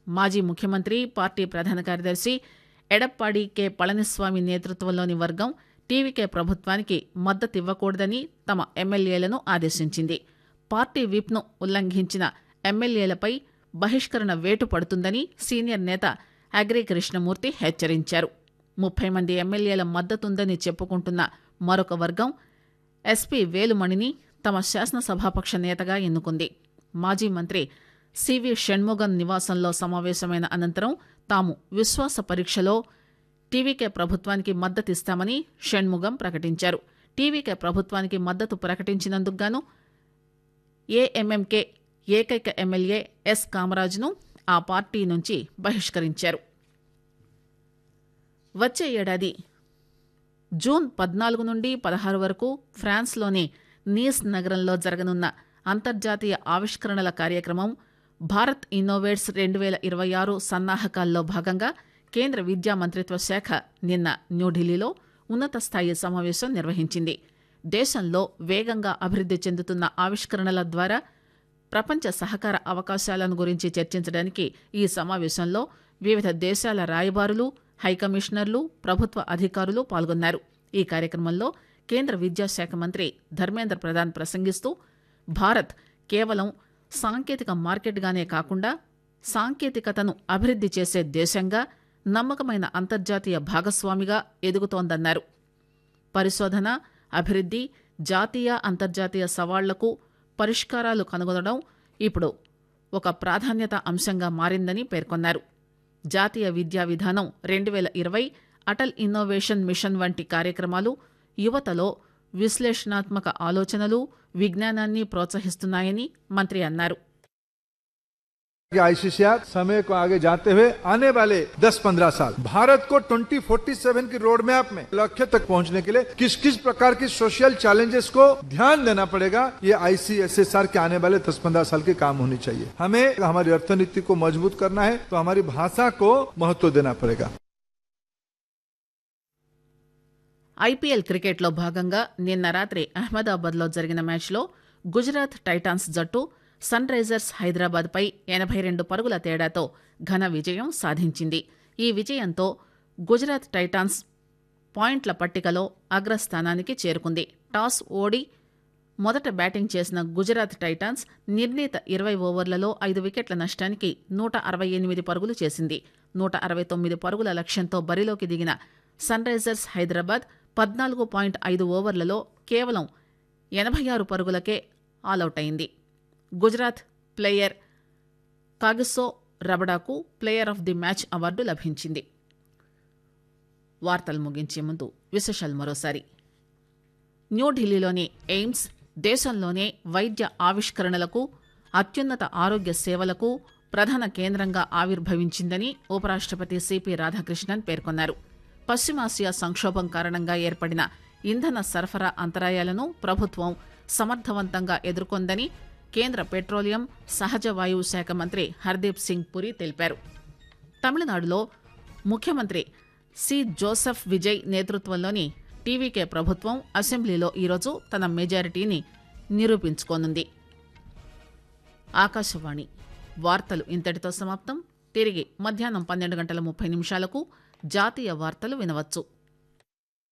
మాజీ ముఖ్యమంత్రి పార్టీ ప్రధాన కార్యదర్శి ఎడప్పాడి కె పళనిస్వామి నేతృత్వంలోని వర్గం టీవీకే ప్రభుత్వానికి మద్దతివ్వకూడదని తమ ఎమ్మెల్యేలను ఆదేశించింది. పార్టీ విప్ను ఉల్లంఘించిన ఎమ్మెల్యేలపై బహిష్కరణ వేటు పడుతుందని సీనియర్ నేత అగ్రి కృష్ణమూర్తి హెచ్చరించారు. 30 మంది ఎమ్మెల్యేల మద్దతుందని చెప్పుకుంటున్న మరొక వర్గం ఎస్పీ వేలుమణిని తమ శాసనసభాపక్ష నేతగా ఎన్నుకుంది. మాజీ మంత్రి సివి షణ్ముగం నివాసంలో సమావేశమైన అనంతరం తాము విశ్వాస పరీక్షలో టీవీకే ప్రభుత్వానికి మద్దతిస్తామని షణ్ముగం ప్రకటించారు. టీవీకే ప్రభుత్వానికి మద్దతు ప్రకటించినందుకు గాను ఏఎంఎంకే ఏకైక ఎమ్మెల్యే ఎస్ కామరాజ్ను ఆ పార్టీ నుంచి బహిష్కరించారు. వచ్చే ఏడాది జూన్ 14 నుండి 16 వరకు ఫ్రాన్స్లోని నీస్ నగరంలో జరగనున్న అంతర్జాతీయ ఆవిష్కరణల కార్యక్రమం భారత్ ఇన్నోవేట్స్ 2026 సన్నాహకాల్లో భాగంగా కేంద్ర విద్యా మంత్రిత్వ శాఖ నిన్న న్యూఢిల్లీలో ఉన్నత స్థాయి సమావేశం నిర్వహించింది. దేశంలో వేగంగా అభివృద్ది చెందుతున్న ఆవిష్కరణల ద్వారా ప్రపంచ సహకార అవకాశాలను గురించి చర్చించడానికి ఈ సమావేశంలో వివిధ దేశాల రాయబారులు, హైకమిషనర్లు, ప్రభుత్వ అధికారులు పాల్గొన్నారు. ఈ కార్యక్రమంలో కేంద్ర విద్యాశాఖ మంత్రి ధర్మేంద్ర ప్రధాన్ ప్రసంగిస్తూ భారత్ కేవలం సాంకేతిక మార్కెట్గానే కాకుండా సాంకేతికతను అభివృద్ది చేసే దేశంగా, నమ్మకమైన అంతర్జాతీయ భాగస్వామిగా ఎదుగుతోందన్నారు. పరిశోధన, అభివృద్ది, జాతీయ అంతర్జాతీయ సవాళ్లకు పరిష్కారాలు కనుగొనడం ఇప్పుడు ఒక ప్రాధాన్యత అంశంగా మారిందని పేర్కొన్నారు. జాతీయ విద్యా విధానం 2020, అటల్ ఇన్నోవేషన్ మిషన్ వంటి కార్యక్రమాలు యువతలో విశ్లేషణాత్మక ఆలోచనలు, విజ్ఞానాన్ని ప్రోత్సహిస్తున్నాయని మంత్రి అన్నారు. आईसीसीआर समय को आगे जाते हुए आने वाले 10-15 साल भारत को 2047 की रोड मैप में लक्ष्य तक पहुंचने के लिए किस किस प्रकार की सोशल चैलेंजेस को ध्यान देना पड़ेगा, ये आईसीएसएसआर के आने वाले 10-15 साल के काम होनी चाहिए. हमें हमारी अर्थनीति को मजबूत करना है तो हमारी भाषा को महत्व देना पड़ेगा. ఐపీఎల్ క్రికెట్లో భాగంగా నిన్న రాత్రి అహ్మదాబాద్లో జరిగిన మ్యాచ్లో గుజరాత్ టైటాన్స్ జట్టు సన్ రైజర్స్ హైదరాబాద్పై 82 పరుగుల తేడాతో ఘన విజయం సాధించింది. ఈ విజయంతో గుజరాత్ టైటాన్స్ పాయింట్ల పట్టికలో అగ్రస్థానానికి చేరుకుంది. టాస్ ఓడి మొదట బ్యాటింగ్ చేసిన గుజరాత్ టైటాన్స్ నిర్ణీత 20 ఓవర్లలో 5 వికెట్ల నష్టానికి 168 పరుగులు చేసింది. 169 పరుగుల లక్ష్యంతో బరిలోకి దిగిన సన్ రైజర్స్ హైదరాబాద్ 14.5 ఓవర్లలో కేవలం 86 పరుగులకే ఆలౌట్ అయింది. Gujarat player Kagiso రబడాకు player of the match award లభించింది. వార్తలు ముగించే ముందు విశేషాలు మరోసారి. న్యూఢిల్లీలోని ఎయిమ్స్ దేశంలోనే వైద్య ఆవిష్కరణలకు, అత్యున్నత ఆరోగ్య సేవలకు ప్రధాన కేంద్రంగా ఆవిర్భవించిందని ఉపరాష్ట్రపతి సిపి రాధాకృష్ణన్ పేర్కొన్నారు. పశ్చిమాసియా సంక్షోభం కారణంగా ఏర్పడిన ఇంధన సరఫరా అంతరాయాలను ప్రభుత్వం సమర్థవంతంగా ఎదుర్కొందని కేంద్ర పెట్రోలియం, సహజ వాయువు శాఖ మంత్రి హర్దీప్ సింగ్ పురి తెలిపారు. తమిళనాడులో ముఖ్యమంత్రి సి జోసెఫ్ విజయ్ నేతృత్వంలోని టీవీకే ప్రభుత్వం అసెంబ్లీలో ఈరోజు తన మెజారిటీని నిరూపించుకోనుంది. ఆకాశవాణి వార్తలు ఇంతటితో సమాప్తం. తిరిగి మధ్యాహ్నం 12:30 జాతీయ వార్తలు వినవచ్చు.